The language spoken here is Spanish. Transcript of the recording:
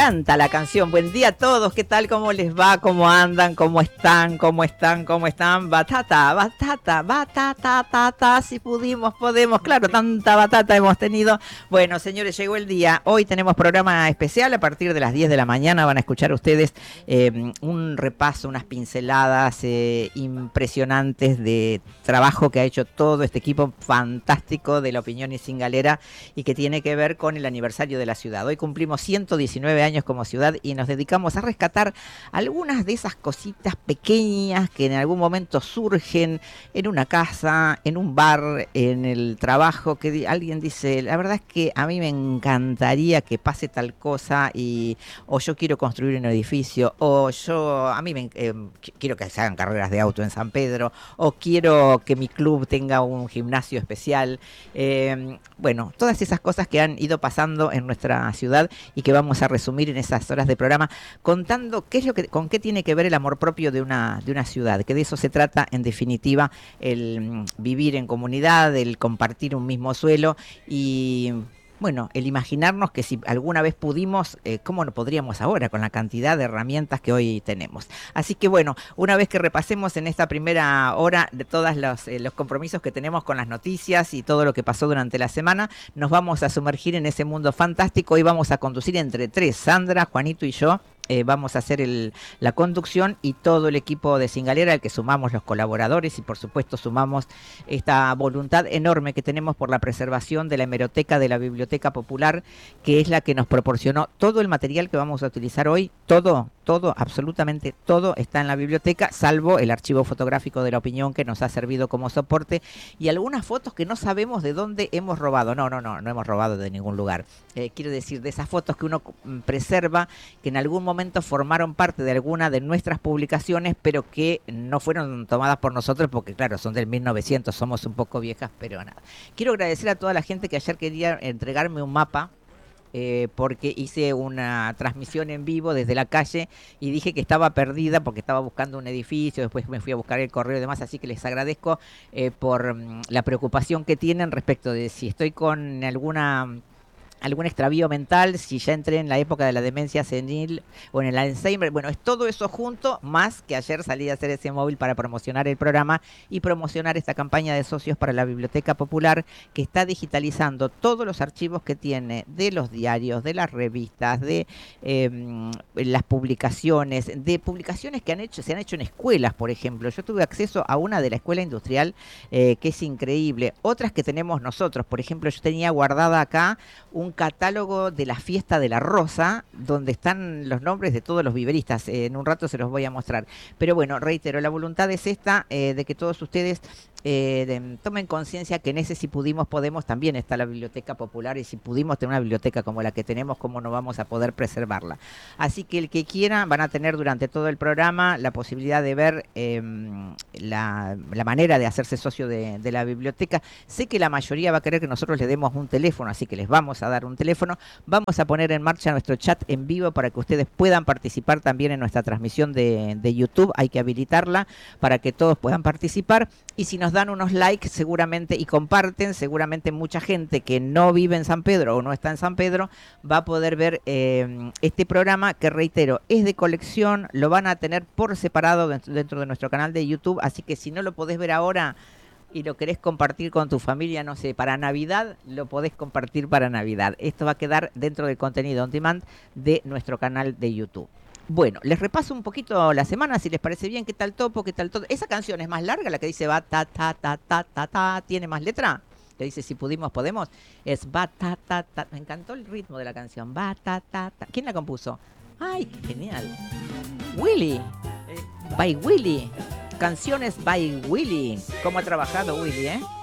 encanta la canción. Buen día a todos, ¿qué tal? ¿Cómo les va? ¿Cómo andan? ¿Cómo están? ¿Cómo están? ¿Cómo están? Batata, batata, batata, batata, si pudimos, podemos. Claro, tanta batata hemos tenido. Bueno, señores, llegó el día. Hoy tenemos programa especial. A partir de las 10 de la mañana van a escuchar ustedes un repaso, unas pinceladas impresionantes de trabajo que ha hecho todo este equipo fantástico de La Opinión y Sin Galera y que tiene que ver con el aniversario de la ciudad. Hoy cumplimos 119 años como ciudad y nos dedicamos a rescatar algunas de esas cositas pequeñas que en algún momento surgen en una casa, en un bar, en el trabajo, que alguien dice, la verdad es que a mí me encantaría que pase tal cosa o yo quiero construir un edificio, o quiero que se hagan carreras de auto en San Pedro, o quiero que mi club tenga un gimnasio especial. Bueno, todas esas cosas que han ido pasando en nuestra ciudad y que vamos a resumir en esas horas de programa contando con qué tiene que ver el amor propio de una ciudad, que de eso se trata en definitiva, el vivir en comunidad, el compartir un mismo suelo y bueno, el imaginarnos que si alguna vez pudimos, ¿cómo no podríamos ahora con la cantidad de herramientas que hoy tenemos? Así que bueno, una vez que repasemos en esta primera hora de todos los compromisos que tenemos con las noticias y todo lo que pasó durante la semana, nos vamos a sumergir en ese mundo fantástico y vamos a conducir entre tres, Sandra, Juanito y yo. Vamos a hacer la conducción y todo el equipo de Sin Galera, al que sumamos los colaboradores y por supuesto sumamos esta voluntad enorme que tenemos por la preservación de la hemeroteca de la Biblioteca Popular, que es la que nos proporcionó todo el material que vamos a utilizar hoy. Todo, absolutamente todo está en la biblioteca, salvo el archivo fotográfico de La Opinión que nos ha servido como soporte y algunas fotos que no sabemos de dónde hemos robado. No hemos robado de ningún lugar. Quiero decir, de esas fotos que uno preserva, que en algún momento formaron parte de alguna de nuestras publicaciones, pero que no fueron tomadas por nosotros porque, claro, son del 1900, somos un poco viejas, pero nada. Quiero agradecer a toda la gente que ayer quería entregarme un mapa, porque hice una transmisión en vivo desde la calle y dije que estaba perdida porque estaba buscando un edificio, después me fui a buscar el correo y demás, así que les agradezco por la preocupación que tienen respecto de si estoy con algún extravío mental, si ya entré en la época de la demencia senil o en el Alzheimer. Bueno, es todo eso junto, más que ayer salí a hacer ese móvil para promocionar el programa y promocionar esta campaña de socios para la Biblioteca Popular, que está digitalizando todos los archivos que tiene de los diarios, de las revistas, de las publicaciones, que se han hecho en escuelas, por ejemplo. Yo tuve acceso a una de la Escuela Industrial, que es increíble. Otras que tenemos nosotros, por ejemplo, yo tenía guardada acá un catálogo de la fiesta de la Rosa, donde están los nombres de todos los viveristas. En un rato se los voy a mostrar. Pero bueno, reitero, la voluntad es esta, de que todos ustedes tomen conciencia que en ese si pudimos, podemos, también está la Biblioteca Popular, y si pudimos tener una biblioteca como la que tenemos, ¿cómo no vamos a poder preservarla? Así que el que quiera, van a tener durante todo el programa la posibilidad de ver la manera de hacerse socio de la biblioteca. Sé que la mayoría va a querer que nosotros le demos un teléfono, así que les vamos a dar un teléfono. Vamos a poner en marcha nuestro chat en vivo para que ustedes puedan participar también en nuestra transmisión de YouTube. Hay que habilitarla para que todos puedan participar, y si nos dan unos likes seguramente y comparten, seguramente mucha gente que no vive en San Pedro o no está en San Pedro va a poder ver este programa, que reitero, es de colección, lo van a tener por separado dentro de nuestro canal de YouTube, así que si no lo podés ver ahora y lo querés compartir con tu familia, no sé, para Navidad, lo podés compartir para Navidad. Esto va a quedar dentro del contenido on demand de nuestro canal de YouTube. Bueno, les repaso un poquito la semana, si les parece bien. ¿Qué tal Topo? ¿Qué tal todo? Esa canción es más larga, la que dice va ta ta ta ta ta ta, ¿tiene más letra? Que dice si pudimos, podemos. Es va ta ta ta. Me encantó el ritmo de la canción. Va ta ta ta. ¿Quién la compuso? ¡Ay, qué genial! Willy. By Willy. Canciones by Willy. ¿Cómo ha trabajado Willy,